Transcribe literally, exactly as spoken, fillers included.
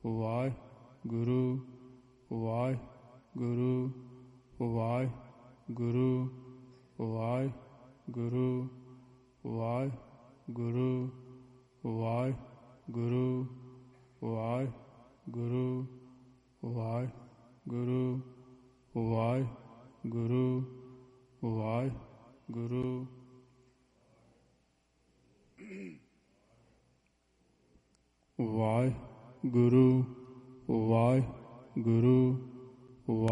Waheguru Waheguru Waheguru Waheguru Waheguru Waheguru Waheguru Waheguru Waheguru Waheguru Waheguru Waheguru